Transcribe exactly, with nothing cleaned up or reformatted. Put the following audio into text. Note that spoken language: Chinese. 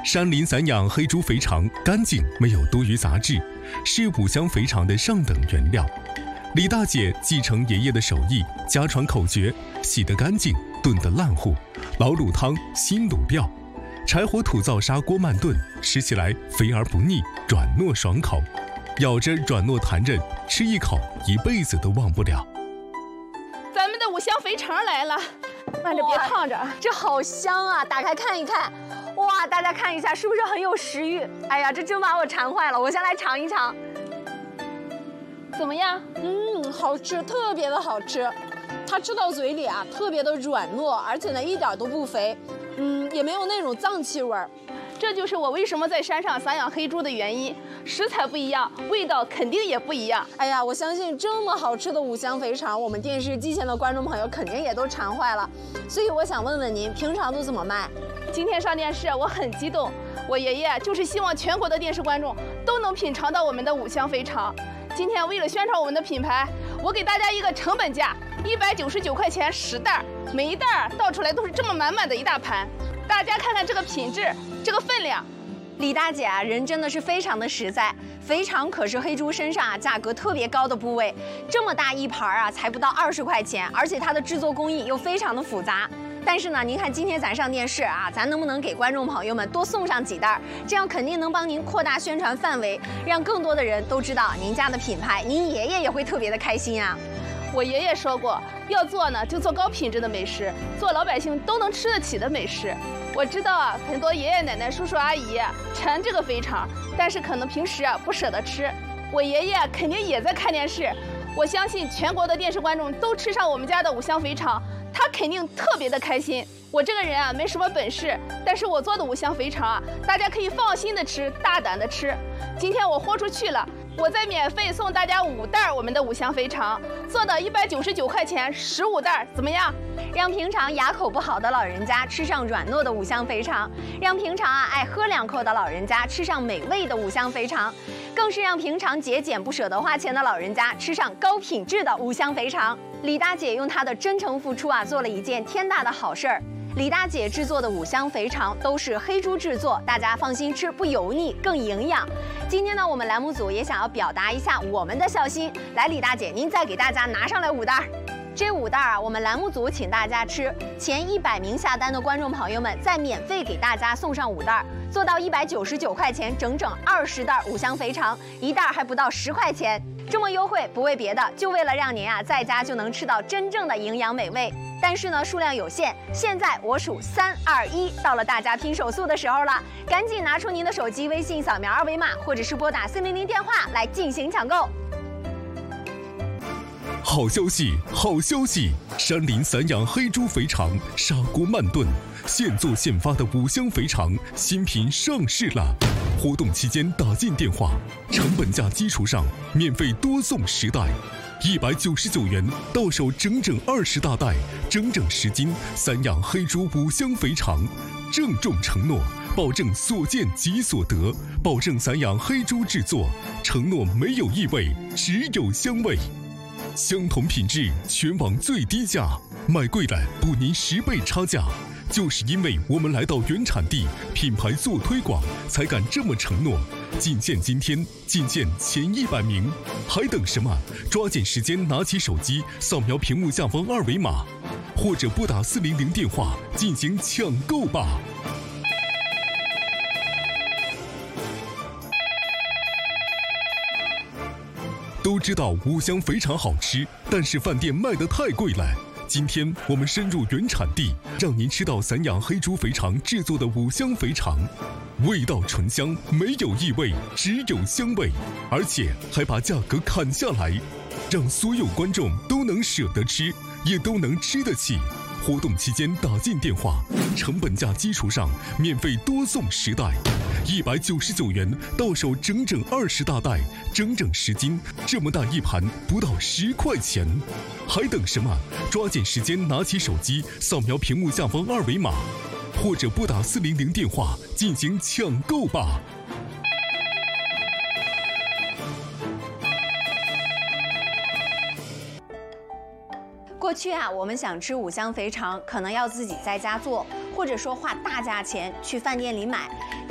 山林散养黑猪肥肠干净，没有多余杂质，是五香肥肠的上等原料。李大姐继承爷爷的手艺，家传口诀：洗得干净，炖得烂糊，老卤汤，新卤料。柴火土灶砂锅慢炖，吃起来肥而不腻，软糯爽口，咬着软糯弹韧，吃一口一辈子都忘不了。 咱们的五香肥肠来了，慢着别烫着， 这好香啊！打开看一看，哇，大家看一下，是不是很有食欲？哎呀，这真把我馋坏了，我先来尝一尝。 怎么样？ 嗯，好吃，特别的好吃。它吃到嘴里啊，特别的软糯，而且呢，一点都不肥，嗯，也没有那种脏气味儿。 这就是我为什么在山上散养黑猪的原因，食材不一样，味道肯定也不一样。 哎呀，我相信这么好吃的五香肥肠，我们电视机前的观众朋友肯定也都馋坏了。所以我想问问您，平常都怎么卖？ 今天上电视，我很激动。我爷爷就是希望全国的电视观众都能品尝到我们的五香肥肠。今天为了宣传我们的品牌，我给大家一个成本价，一百九十九块钱十袋，每一袋倒出来都是这么满满的一大盘。大家看看这个品质，这个分量。 李大姐啊，人真的是非常的实在。肥肠可是黑猪身上啊价格特别高的部位，这么大一盘啊，才不到二十块钱，而且它的制作工艺又非常的复杂。但是呢，您看今天咱上电视啊，咱能不能给观众朋友们多送上几袋？这样肯定能帮您扩大宣传范围，让更多的人都知道您家的品牌，您爷爷也会特别的开心啊。 我爷爷说过，要做呢就做高品质的美食，做老百姓都能吃得起的美食。我知道啊，很多爷爷奶奶、叔叔阿姨馋这个肥肠，但是可能平时啊不舍得吃。我爷爷肯定也在看电视，我相信全国的电视观众都吃上我们家的五香肥肠，他肯定特别的开心。我这个人啊没什么本事，但是我做的五香肥肠啊，大家可以放心的吃，大胆的吃。今天我豁出去了，我再免费送大家五袋我们的五香肥肠，做到一百九十九块钱十五袋，怎么样？ 让平常牙口不好的老人家吃上软糯的五香肥肠，让平常啊爱喝两口的老人家吃上美味的五香肥肠，更是让平常节俭不舍得花钱的老人家吃上高品质的五香肥肠。李大姐用她的真诚付出啊，做了一件天大的好事儿。李大姐制作的五香肥肠都是黑猪制作，大家放心吃，不油腻，更营养。今天呢，我们栏目组也想要表达一下我们的孝心。来，李大姐，您再给大家拿上来五袋。这五袋啊，我们栏目组请大家吃，前一百名下单的观众朋友们再免费给大家送上五袋，做到一百九十九块钱，整整二十袋五香肥肠，一袋还不到十块钱。这么优惠，不为别的，就为了让您啊在家就能吃到真正的营养美味。但是呢，数量有限，现在我数三二一，到了大家拼手速的时候了，赶紧拿出您的手机，微信扫描二维码，或者是拨打四零零电话来进行抢购。 好消息，好消息！山林散养黑猪肥肠，砂锅慢炖，现做现发的五香肥肠新品上市了。活动期间打进电话，成本价基础上免费多送十袋，一百九十九元到手整整二十大袋，整整十斤散养黑猪五香肥肠，郑重承诺，保证所见即所得，保证散养黑猪制作，承诺没有异味，只有香味。相同品质，全网最低价，买贵了补您十倍差价。就是因为我们来到原产地，品牌做推广，才敢这么承诺。仅限今天，仅限前一百名，还等什么？抓紧时间拿起手机，扫描屏幕下方二维码，或者拨打四零零电话进行抢购吧。都知道五香肥肠好吃，但是饭店卖得太贵了。今天我们深入原产地，让您吃到散养黑猪肥肠制作的五香肥肠，味道醇香，没有异味，只有香味，而且还把价格砍下来，让所有观众都能舍得吃，也都能吃得起。活动期间打进电话，成本价基础上免费多送十袋，一百九十九元到手整整二十大袋，整整十斤，这么大一盘不到十块钱，还等什么？抓紧时间拿起手机，扫描屏幕下方二维码，或者拨打四零零电话进行抢购吧。 过去啊，我们想吃五香肥肠，可能要自己在家做，或者说花大价钱去饭店里买。